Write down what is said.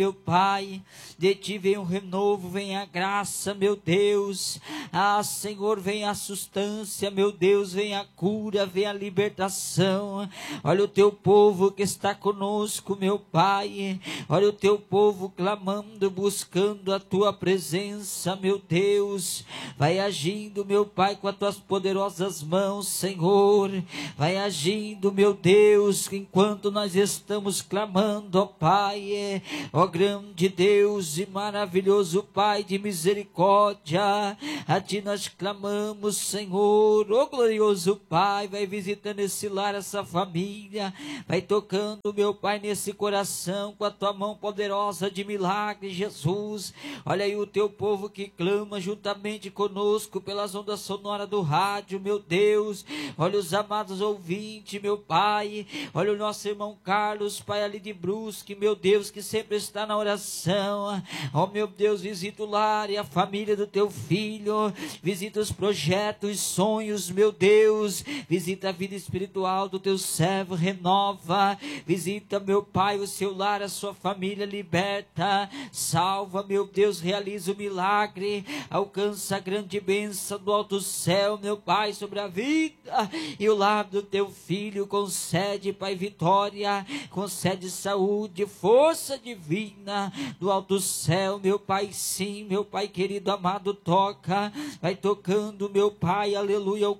meu Pai, de ti vem o renovo, vem a graça, meu Deus. Ah, Senhor, vem a sustância, meu Deus, vem a cura, vem a libertação. Olha o teu povo que está conosco, meu Pai. Olha o teu povo clamando, buscando a tua presença, meu Deus. Vai agindo, meu Pai, com as tuas poderosas mãos, Senhor. Vai agindo, meu Deus, enquanto nós estamos clamando, ó Pai. Ó grande Deus e maravilhoso Pai de misericórdia, a ti nós clamamos, Senhor. Ó glorioso Pai, vai visitando esse lar, essa família, vai tocando, meu Pai, nesse coração com a tua mão poderosa de milagre, Jesus. Olha aí o teu povo que clama juntamente conosco pelas ondas sonoras do rádio, meu Deus. Olha os amados ouvintes, meu Pai. Olha o nosso irmão Carlos, Pai, ali de Brusque, meu Deus, que sempre está na oração. Ó meu Deus, visita o lar e a família do teu filho, visita os projetos, sonhos, meu Deus, visita a vida espiritual do teu servo, renova, visita, meu Pai, o seu lar, a sua família, liberta, salva, meu Deus, realiza o milagre, alcança a grande bênção do alto céu, meu Pai, sobre a vida e o lar do teu filho. Concede, Pai, vitória, concede saúde, força divina do alto céu, meu Pai. Sim, meu Pai querido, amado, toca, vai tocando, meu Pai, aleluia, o